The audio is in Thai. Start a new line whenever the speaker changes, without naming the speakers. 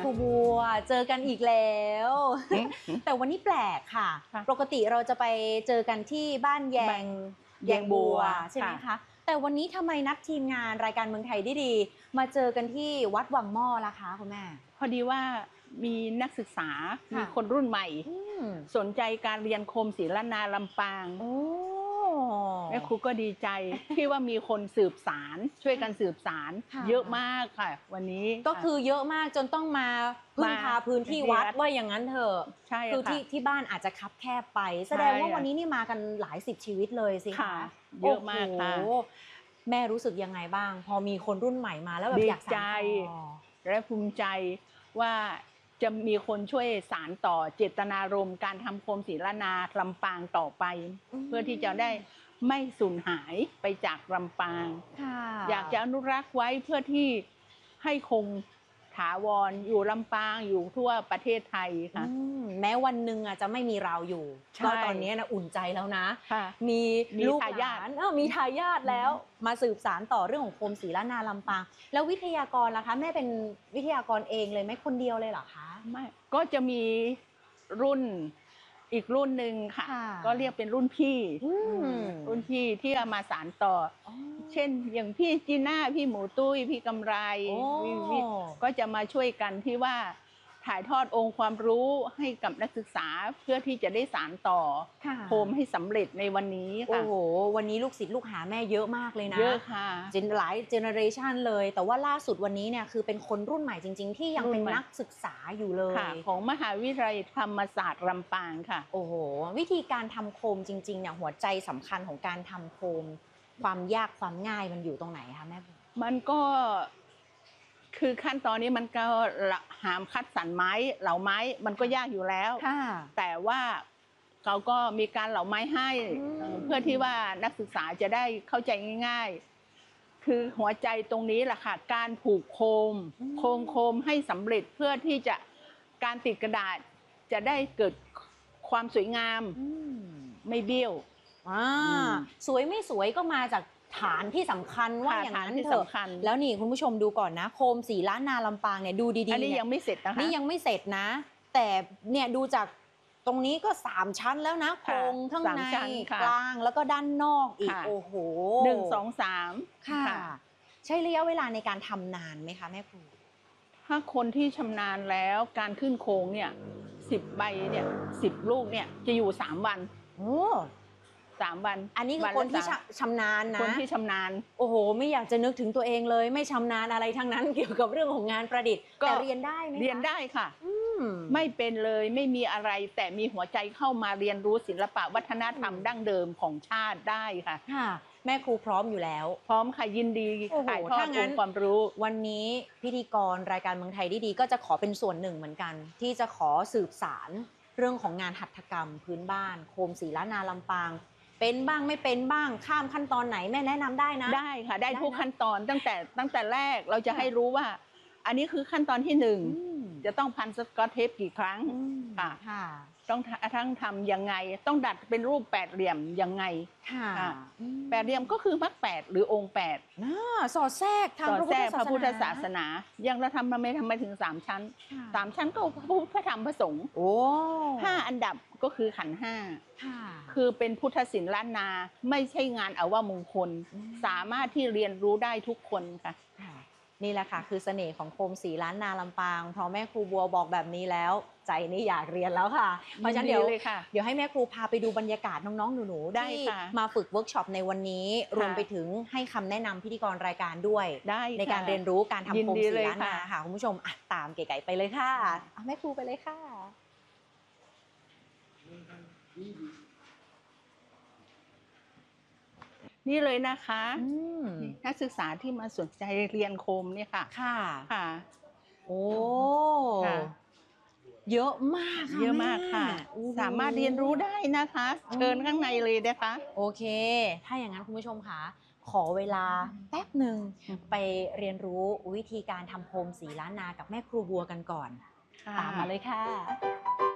ครูบัวเจอกันอีกแล้วแต่วันนี้แปลกค่ะปกติเราจะไปเจอกันที่บ้านแยงบัวใช่ไหมคะแต่วันนี้ทำไมนัดทีมงานรายการเมืองไทยดีมาเจอกันที่วัดวังหม้อล่ะคะคุณแม่
พอดีว่ามีนักศึกษามีคนรุ่นใหม่สนใจการเรียนโคมศิลนาลำปางแม่ครูก็ดีใจที่ว่ามีคนสืบสารช่วยกันสืบสารเยอะมากค่ะวันนี้
ก็คือเยอะมากจนต้องมาพึ่งพาพื้นที่วัดว่าอย่างนั้นเถอะ
ใช่
คือที่บ้านอาจจะคับแคบไปแสดงว่าวันนี้นี่มากันหลาย10ชีวิตเลยสิคะ
เยอะมากค่ะ
แม่รู้สึกยังไงบ้างพอมีคนรุ่นใหม่มาแล้วแบบอยากสานต่อ
และภูมิใจว่าจะมีคนช่วยสานต่อเจตนารมณ์การทำโคมศิลนาลำปางต่อไปเพื่อที่จะได้ไม่สูญหายไปจากลำปางอยากจะอนุรักษ์ไว้เพื่อที่ให้คงถาวรอยู่ลำปางอยู่ทั่วประเทศไทยค่ะ
แม้วันหนึ่งจะไม่มีเราอยู่ก็ตอนนี้นะอุ่นใจแล้วนะมีลูกหลานมีทายาทแล้วมาสืบสารต่อเรื่องของโคมศิลนาลำปางแล้ววิทยากรล่ะคะแม่เป็นวิทยากรเองเลยไหมคนเดียวเลยเหรอคะ
ไม่ก็จะมีรุ่นอีกรุ่นหนึ่งค่ะก็เรียกเป็นรุ่นพี่ที่เอามาสานต่อเช่นอย่างพี่จีน่าพี่หมูตุ้ยพี่กำไรก็จะมาช่วยกันที่ว่าถ่ายทอดองค์ความรู้ให้กับนักศึกษาเพื่อที่จะได้สานต่อโคมให้สำเร็จในวันนี้ค่ะ
โอ้โหวันนี้ลูกศิษย์ลูกหาแม่เยอะมากเลยนะ
เยอะค่ะ
หลายเจเนอเรชันเลยแต่ว่าล่าสุดวันนี้เนี่ยคือเป็นคนรุ่นใหม่จริงๆที่ยังเป็นนักศึกษาอยู่เลย
ของมหาวิทยาลัยธรรมศาสตร์ลำปางค่ะ
โอ้โหวิธีการทำโคมจริงๆเนี่ยหัวใจสำคัญของการทำโคมความยากความง่ายมันอยู่ตรงไหนคะแม่
มันก็คือขั้นตอนนี้มันก็หามคัดสรรไม้เหลาไม้มันก็ยากอยู่แล้วแต่ว่าเขาก็มีการเหลาไม้ให้เพื่อที่ว่านักศึกษาจะได้เข้าใจง่ายๆคือหัวใจตรงนี้แหละค่ะการผูกโคมให้สำเร็จเพื่อที่จะการติดกระดาษจะได้เกิดความสวยงามไม่เบี้ยว
สวยไม่สวยก็มาจากฐานที่สำคัญว่าอย่างนั้นเถอะแล้วนี่คุณผู้ชมดูก่อนนะโคมศิลนาลำปางเนี่ยดูดีๆ
อันนี้ยังไม่เสร็จนะคะ
นี่ยังไม่เสร็จนะแต่เนี่ยดูจากตรงนี้ก็3ชั้นแล้วนะโครงข้างในกลางแล้วก็ด้านนอกอีกโอ้โห
1 2 3
ค่ะใช้ระยะเวลาในการทำนานไหมคะแม่ครู
ถ้าคนที่ชำนาญแล้วการขึ้นโครงเนี่ย10 ใบเนี่ย10 ลูกเนี่ยจะอยู่3 วัน3 วัน
อันนี้คือคนที่ชำนาญนะ
คนที่ชำนาญ
โอ้โหไม่อยากจะนึกถึงตัวเองเลยไม่ชำนาญอะไรทั้งนั้นเกี่ยวกับเรื่องของงานประดิษฐ์แต่เรียนได้ไหม
เรียนได้ค่ะไม่เป็นเลยไม่มีอะไรแต่มีหัวใจเข้ามาเรียนรู้ศิลปะวัฒนธรรมดั้งเดิมของชาติได้ค่ะ
แม่ครูพร้อมอยู่แล้ว
พร้อมค่ะยินดีถ่ายทอดองค์ความรู้
วันนี้พิธีกรรายการเมืองไทยดีก็จะขอเป็นส่วนหนึ่งเหมือนกันที่จะขอสืบสารเรื่องของงานหัตถกรรมพื้นบ้านโคมศิลนาลำปางเป็นบ้างไม่เป็นบ้างข้ามขั้นตอนไหนแม่แนะนำได้นะ
ได้ค่ะได้ทุกขั้นตอนตั้งแต่แรกเราจะให้รู้ว่าอันนี้คือขั้นตอนที่1จะต้องพันสกอตเทปกี่ครั้งค่ะต้องทั้งทำยังไงต้องดัดเป็นรูป8 เหลี่ยมยังไง8 เหลี่ยมก็คือมรรค8หรือองค์8
สอดแทรกทาง
พระพุทธศาสนายังเราทำไมถึง3 ชั้น3 ชั้นก็พระธรรมพระสงฆ์5 อันดับก็คือขันธ์5คือเป็นพุทธศิลป์ล้านนาไม่ใช่งานอวมงคลสามารถที่เรียนรู้ได้ทุกคนค่ะ
นี่แหละค่ะคือเสน่ห์ของโคมศิลนาลำปางพอแม่ครูบัวบอกแบบนี้แล้วใจนี่อยากเรียนแล้วค่ะเพราะฉะนั้นเดี๋ยวให้แม่ครูพาไปดูบรรยากาศน้องๆหนูๆที่มาฝึกเวิร์กช็อปในวันนี้รวมไปถึงให้คำแนะนำพิธีกรรายการด้วยในการเรียนรู้การทำโคมศิลนาค่ะคุณผู้ชมตามเก๋ๆไปเลยค่ะแม่ครูไปเลยค่ะ
นี่เลยนะคะนักศึกษาที่มาสนใจเรียนโคมเนี่ยค่ะค่ะ
โอ้เยอะมาก
เยอะมากค่ะสามารถเรียนรู้ได้นะคะเชิญข้างในเลยนะคะ
โอเคถ้าอย่างนั้นคุณผู้ชมค่ะขอเวลาแป๊บหนึ่งไปเรียนรู้วิธีการทำโคมศิลนากับแม่ครูบัวกันก่อนตามมาเลยค่ะ